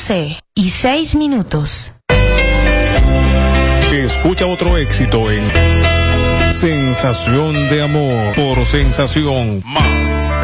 12:06. Escucha otro éxito en Sensación de Amor por Sensación Más